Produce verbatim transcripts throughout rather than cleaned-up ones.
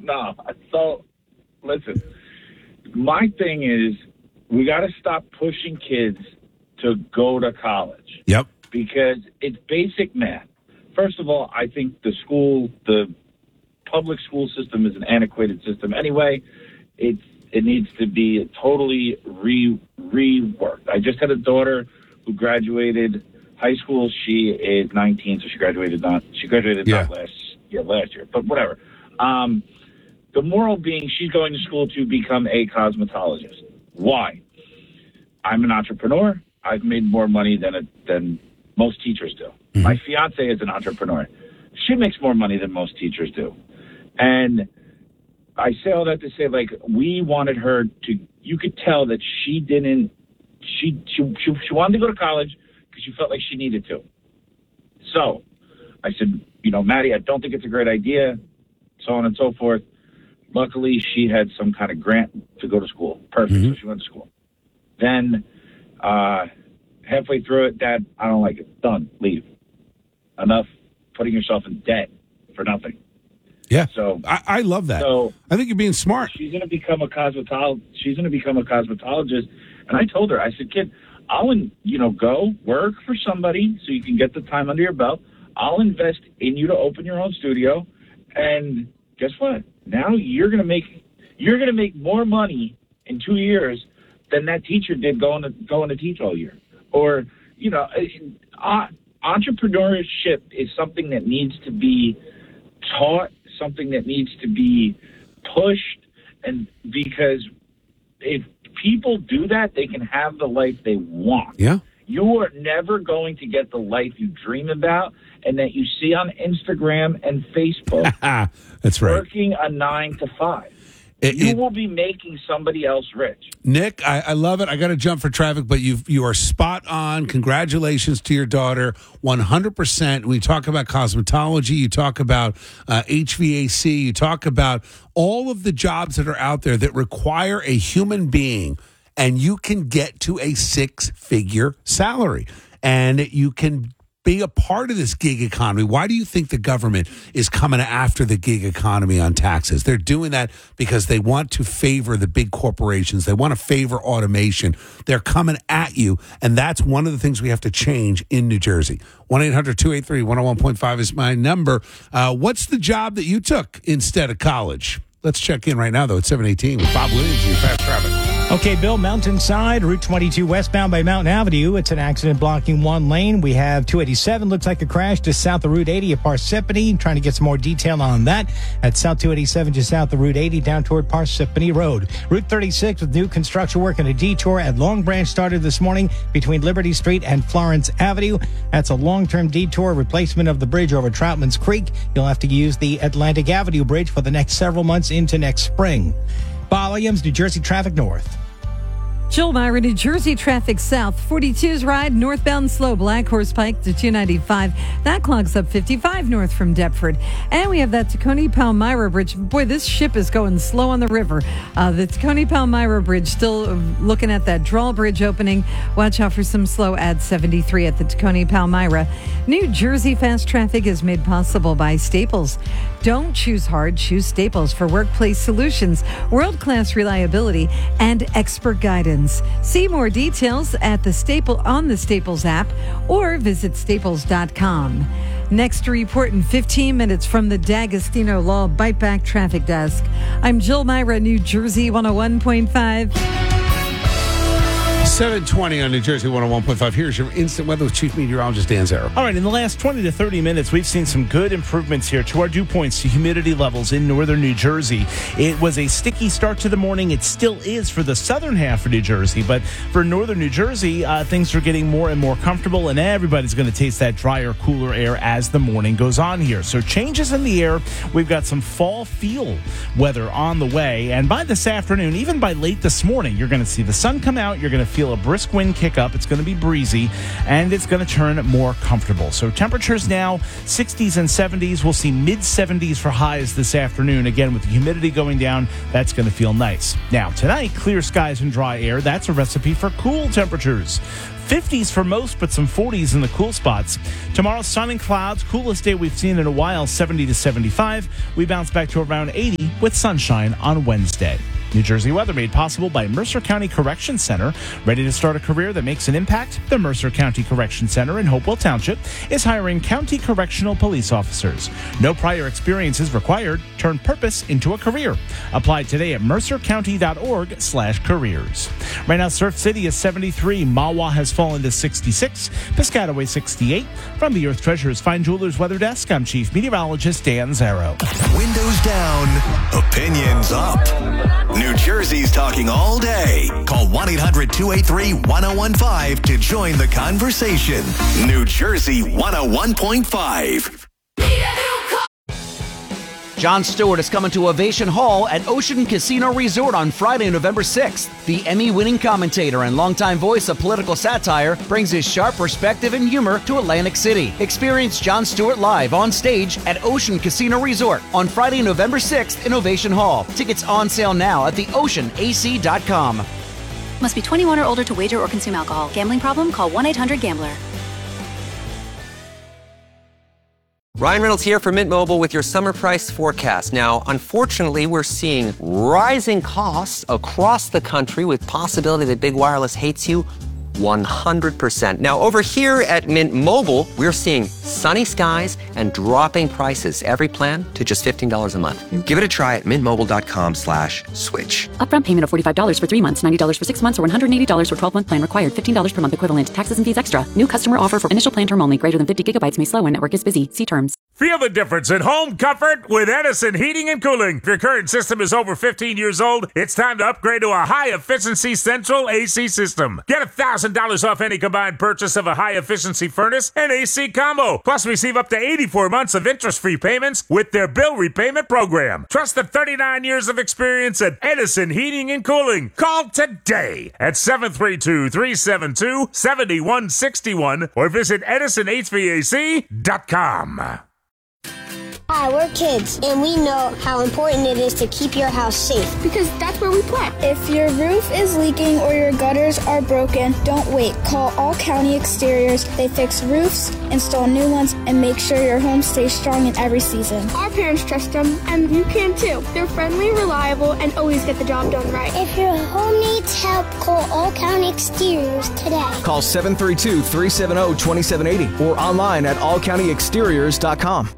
no. So, listen, my thing is we got to stop pushing kids to go to college. Yep. Because it's basic math. First of all, I think the school, the public school system is an antiquated system anyway. It's, it needs to be totally re reworked. I just had a daughter who graduated high school. She is nineteen, so she graduated not she graduated yeah. not last year, last year, but whatever. Um, the moral being, she's going to school to become a cosmetologist. Why? I'm an entrepreneur. I've made more money than a, than most teachers do. Mm-hmm. My fiance is an entrepreneur. She makes more money than most teachers do. And I say all that to say, like, we wanted her to, you could tell that she didn't, she, she, she, she wanted to go to college because she felt like she needed to. So I said, you know, Maddie, I don't think it's a great idea, so on and so forth. Luckily, she had some kind of grant to go to school. Perfect. Mm-hmm. So she went to school. Then, uh, halfway through it, Dad, I don't like it. Done. Leave. Enough putting yourself in debt for nothing. Yeah. So I, I love that. So I think you're being smart. She's going to become a cosmetologist. She's going to become a cosmetologist. And I told her, I said, kid, I'll, you know, go work for somebody so you can get the time under your belt. I'll invest in you to open your own studio. And guess what? Now you're going to make, you're going to make more money in two years than that teacher did going to, going to teach all year. Or, you know, uh, entrepreneurship is something that needs to be taught, something that needs to be pushed. And because if people do that, they can have the life they want. Yeah. You are never going to get the life you dream about and that you see on Instagram and Facebook. That's right. Working a nine to five. It, you it, will be making somebody else rich. Nick, I, I love it. I got to jump for traffic, but you you are spot on. Congratulations to your daughter, one hundred percent. We talk about cosmetology. You talk about uh, H V A C. You talk about all of the jobs that are out there that require a human being, and you can get to a six-figure salary, and you can be a part of this gig economy. Why do you think the government is coming after the gig economy on taxes? They're doing that because they want to favor the big corporations. They want to favor automation. They're coming at you, and that's one of the things we have to change in New Jersey. one eight hundred two eight three one oh one point five is my number. Uh, what's the job that you took instead of college? Let's check in right now, though, at seven eighteen with Bob Williams, your fast traffic. Okay, Bill, Mountainside, Route twenty-two westbound by Mountain Avenue. It's an accident blocking one lane. We have two eighty-seven, looks like a crash just south of Route eighty at Parsippany. Trying to get some more detail on that. At South two eighty-seven, just south of Route eighty, down toward Parsippany Road. Route thirty-six with new construction work and a detour at Long Branch started this morning between Liberty Street and Florence Avenue. That's a long-term detour, replacement of the bridge over Troutman's Creek. You'll have to use the Atlantic Avenue Bridge for the next several months into next spring. Bob Williams, New Jersey Traffic North. Jill Myra, New Jersey traffic south. forty-two's ride northbound slow, Black Horse Pike to two ninety-five. That clogs up fifty-five north from Deptford. And we have that Tacony Palmyra Bridge. Boy, this ship is going slow on the river. Uh, the Tacony Palmyra Bridge, still looking at that drawbridge opening. Watch out for some slow at seventy-three at the Tacony Palmyra. New Jersey fast traffic is made possible by Staples. Don't choose hard, choose Staples for workplace solutions, world-class reliability, and expert guidance. See more details at the Staple on the Staples app or visit staples dot com. Next report in fifteen minutes from the D'Agostino Law Bite Back Traffic Desk. I'm Jill Myra, New Jersey one oh one point five. seven twenty on New Jersey one oh one point five. Here's your instant weather with Chief Meteorologist Dan Zarrow. All right, in the last twenty to thirty minutes, we've seen some good improvements here to our dew points to humidity levels in northern New Jersey. It was a sticky start to the morning. It still is for the southern half of New Jersey, but for northern New Jersey, uh, things are getting more and more comfortable, and everybody's going to taste that drier, cooler air as the morning goes on here. So changes in the air. We've got some fall feel weather on the way, and by this afternoon, even by late this morning, you're going to see the sun come out. You're going to feel feel a brisk wind kick up. It's going to be breezy, and it's going to turn more comfortable. So temperatures now, sixties and seventies. We'll see mid-seventies for highs this afternoon. Again, with the humidity going down, that's going to feel nice. Now, tonight, clear skies and dry air. That's a recipe for cool temperatures. fifties for most, but some forties in the cool spots. Tomorrow, sun and clouds, coolest day we've seen in a while, seventy to seventy-five. We bounce back to around eighty with sunshine on Wednesday. New Jersey weather made possible by Mercer County Correction Center. Ready to start a career that makes an impact? The Mercer County Correction Center in Hopewell Township is hiring county correctional police officers. No prior experience is required. Turn purpose into a career. Apply today at mercer county dot org slash careers. Right now, Surf City is seventy-three. Mahwah has fallen to sixty-six. Piscataway sixty-eight. From the Earth Treasures Fine Jewelers Weather Desk, I'm Chief Meteorologist Dan Zarrow. Windows down, opinions up. New Jersey's talking all day. Call one eight hundred two eight three one oh one five to join the conversation. New Jersey one oh one point five. Jon Stewart is coming to Ovation Hall at Ocean Casino Resort on Friday, November sixth. The Emmy-winning commentator and longtime voice of political satire brings his sharp perspective and humor to Atlantic City. Experience Jon Stewart live on stage at Ocean Casino Resort on Friday, November sixth in Ovation Hall. Tickets on sale now at the ocean a c dot com. Must be twenty-one or older to wager or consume alcohol. Gambling problem? Call one eight hundred gambler. Ryan Reynolds here for Mint Mobile with your summer price forecast. Now, unfortunately, we're seeing rising costs across the country with possibility that big wireless hates you one hundred percent. Now, over here at Mint Mobile, we're seeing sunny skies and dropping prices. Every plan to just fifteen dollars a month. Give it a try at mintmobile.com slash switch. Upfront payment of forty-five dollars for three months, ninety dollars for six months, or one hundred eighty dollars for twelve-month plan required. fifteen dollars per month equivalent. Taxes and fees extra. New customer offer for initial plan term only. Greater than fifty gigabytes may slow when network is busy. See terms. Feel the difference in home comfort with Edison Heating and Cooling. If your current system is over fifteen years old, it's time to upgrade to a high-efficiency central A C system. Get one thousand dollars off any combined purchase of a high-efficiency furnace and A C combo. Plus, receive up to eighty-four months of interest-free payments with their bill repayment program. Trust the thirty-nine years of experience at Edison Heating and Cooling. Call today at seven three two, three seven two, seven one six one or visit edison h v a c dot com. Hi, we're kids, and we know how important it is to keep your house safe. Because that's where we play. If your roof is leaking or your gutters are broken, don't wait. Call All County Exteriors. They fix roofs, install new ones, and make sure your home stays strong in every season. Our parents trust them, and you can too. They're friendly, reliable, and always get the job done right. If your home needs help, call All County Exteriors today. Call seven three two, three seven zero, two seven eight zero or online at all county exteriors dot com.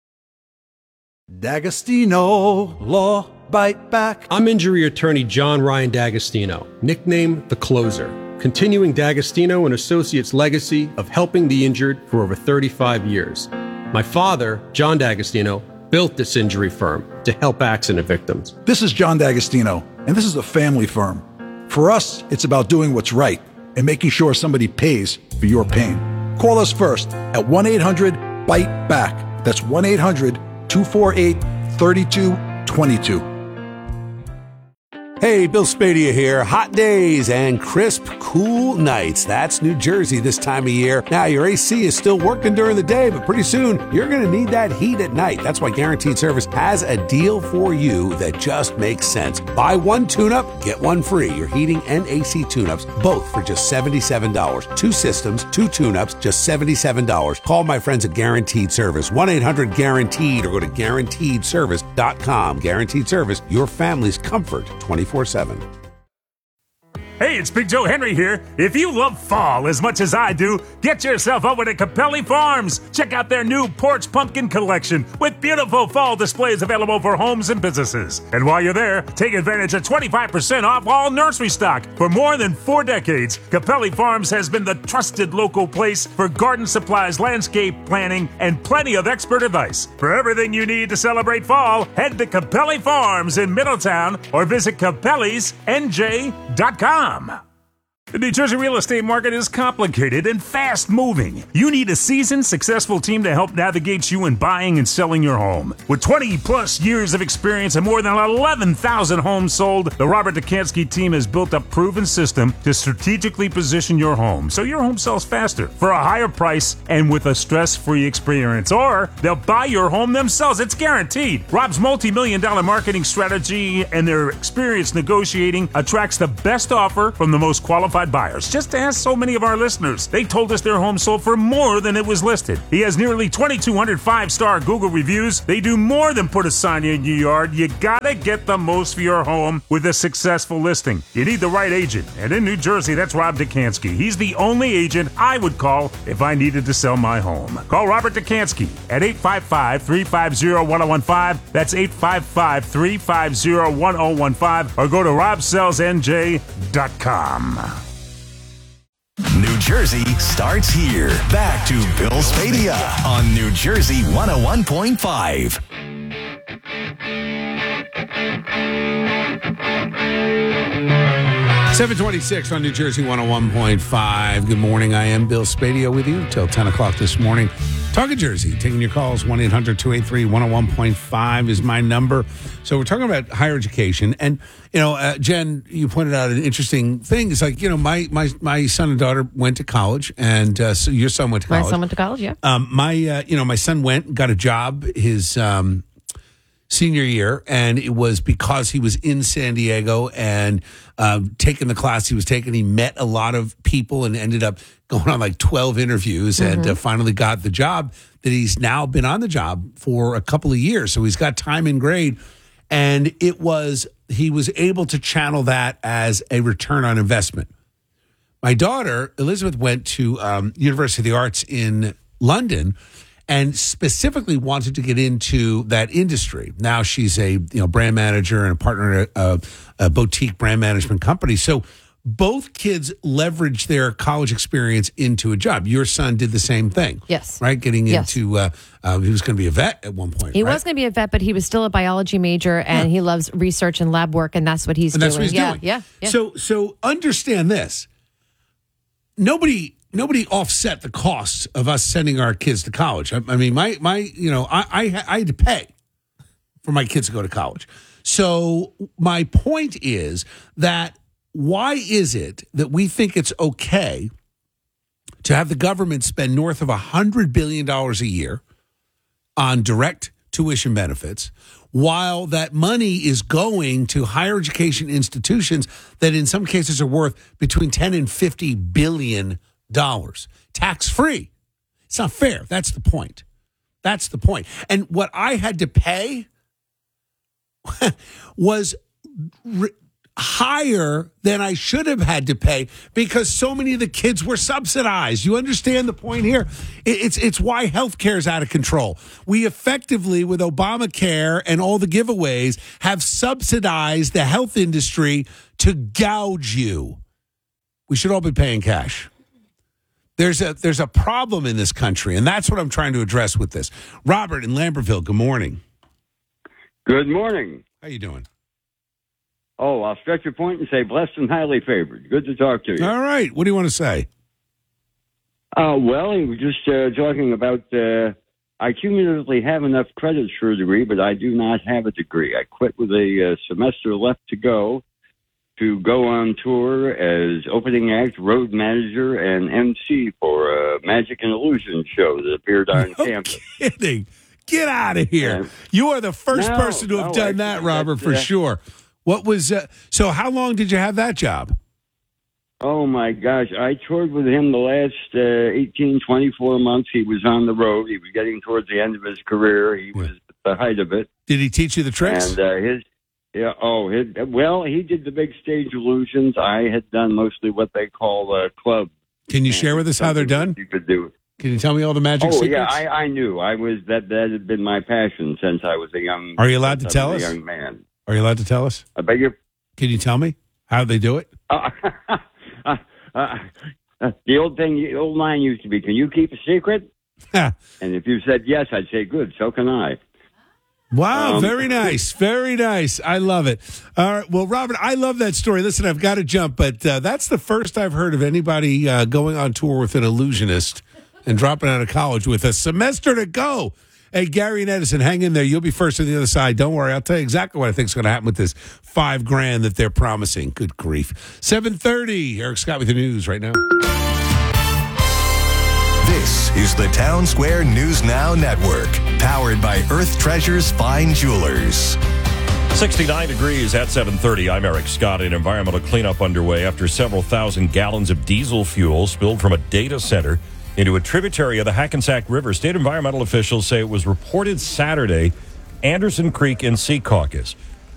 D'Agostino Law Bite Back. I'm injury attorney John Ryan D'Agostino, nicknamed The Closer, continuing D'Agostino and Associates' legacy of helping the injured for over thirty-five years. My father, John D'Agostino, built this injury firm to help accident victims. This is John D'Agostino, and this is a family firm. For us, it's about doing what's right and making sure somebody pays for your pain. Call us first at one eight hundred bite back. That's one eight hundred two four eight, three two two two. Hey, Bill Spadia here. Hot days and crisp, cool nights. That's New Jersey this time of year. Now, your A C is still working during the day, but pretty soon you're going to need that heat at night. That's why Guaranteed Service has a deal for you that just makes sense. Buy one tune-up, get one free. Your heating and A C tune-ups, both for just seventy-seven dollars. Two systems, two tune-ups, just seventy-seven dollars. Call my friends at Guaranteed Service, one eight hundred guaranteed, or go to guaranteed service dot com. Guaranteed Service, your family's comfort twenty-four seven. Hey, it's Big Joe Henry here. If you love fall as much as I do, get yourself over to Capelli Farms. Check out their new porch pumpkin collection with beautiful fall displays available for homes and businesses. And while you're there, take advantage of twenty-five percent off all nursery stock. For more than four decades, Capelli Farms has been the trusted local place for garden supplies, landscape planning, and plenty of expert advice. For everything you need to celebrate fall, head to Capelli Farms in Middletown or visit capellis n j dot com. The New Jersey real estate market is complicated and fast-moving. You need a seasoned, successful team to help navigate you in buying and selling your home. With twenty-plus years of experience and more than eleven thousand homes sold, the Robert Dukansky team has built a proven system to strategically position your home so your home sells faster, for a higher price, and with a stress-free experience. Or they'll buy your home themselves. It's guaranteed. Rob's multi-million dollar marketing strategy and their experience negotiating attracts the best offer from the most qualified buyers. Just ask so many of our listeners. They told us their home sold for more than it was listed. He has nearly twenty-two hundred five-star Google reviews. They do more than put a sign in your yard. You gotta get the most for your home with a successful listing. You need the right agent. And in New Jersey, that's Rob Dukansky. He's the only agent I would call if I needed to sell my home. Call Robert Dukansky at eight five five, three five zero, one zero one five. That's eight five five, three five zero, one zero one five. Or go to rob sells n j dot com. New Jersey starts here. Back to Bill Spadea on New Jersey one oh one point five. seven twenty-six on New Jersey one oh one point five. Good morning. I am Bill Spadea with you until ten o'clock this morning. Talking Jersey, taking your calls. one eight hundred, two eight three, one oh one point five is my number. So we're talking about higher education. And, you know, uh, Jen, you pointed out an interesting thing. It's like, you know, my my, my son and daughter went to college, and uh, so your son went to college. My son went to college, yeah. Um, my, uh, you know, my son went, got a job his um, senior year, and it was because he was in San Diego and uh, taking the class he was taking. He met a lot of people and ended up going on like twelve interviews mm-hmm. and uh, finally got the job that he's now been on the job for a couple of years. So he's got time in grade, and it was, he was able to channel that as a return on investment. My daughter, Elizabeth, went to um, University of the Arts in London and specifically wanted to get into that industry. Now she's a you know brand manager and a partner at a, a boutique brand management company. So both kids leveraged their college experience into a job. Your son did the same thing. Yes. Right? Getting Yes. into, uh, uh, he was going to be a vet at one point. He right? was going to be a vet, but he was still a biology major, and Yeah. he loves research and lab work, and that's what he's and doing. that's what he's yeah, doing. Yeah, yeah. So, so understand this. Nobody, nobody offset the costs of us sending our kids to college. I, I mean, my, my, you know, I, I, I had to pay for my kids to go to college. So my point is that why is it that we think it's okay to have the government spend north of one hundred billion dollars a year on direct tuition benefits, while that money is going to higher education institutions that in some cases are worth between ten and fifty billion dollars, tax-free? It's not fair. That's the point. That's the point. And what I had to pay was re- higher than I should have had to pay because so many of the kids were subsidized. You understand the point here? It's it's why healthcare is out of control. We effectively, with Obamacare and all the giveaways, have subsidized the health industry to gouge you. We should all be paying cash. There's a there's a problem in this country, and that's what I'm trying to address with this. Robert in Lambertville, good morning. Good morning. How you doing? Oh, I'll stretch a point and say blessed and highly favored. Good to talk to you. All right. What do you want to say? Uh, well, he was just uh, talking about uh, I cumulatively have enough credits for a degree, but I do not have a degree. I quit with a uh, semester left to go to go on tour as opening act, road manager, and M C for a Magic and Illusion show that appeared on no campus. Kidding. Get out of here. Yeah. You are the first No, person to have no, done actually, that, Robert, that's, for uh, sure. What was, uh, so how long did you have that job? Oh, my gosh. I toured with him the last uh, eighteen, twenty-four months. He was on the road. He was getting towards the end of his career. He was at the height of it. Did he teach you the tricks? And uh, his, yeah, oh, his, well, he did the big stage illusions. I had done mostly what they call uh, club. Can you share with us how they're done? You could do. Can you tell me all the magic oh, secrets? yeah, I, I knew. I was that. That had been my passion since I was a young. Are you allowed to since tell I was us? A young man. Are you allowed to tell us? I beg your. Can you tell me how they do it? Uh, uh, uh, uh, the old thing, the old line used to be, "Can you keep a secret?" And if you said yes, I'd say, "Good, so can I." Wow, Um, very nice. Very nice. I love it. All right. Well, Robin, I love that story. Listen, I've got to jump, but uh, that's the first I've heard of anybody uh, going on tour with an illusionist and dropping out of college with a semester to go. Hey, Gary and Edison, hang in there. You'll be first on the other side. Don't worry. I'll tell you exactly what I think is going to happen with this five grand that they're promising. Good grief. seven thirty. Eric Scott with the news right now. This is the Town Square News Now Network, powered by Earth Treasures Fine Jewelers. sixty-nine degrees at seven thirty. I'm Eric Scott. An environmental cleanup underway after several thousand gallons of diesel fuel spilled from a data center into a tributary of the Hackensack River. State environmental officials say it was reported Saturday, Anderson Creek in Secaucus.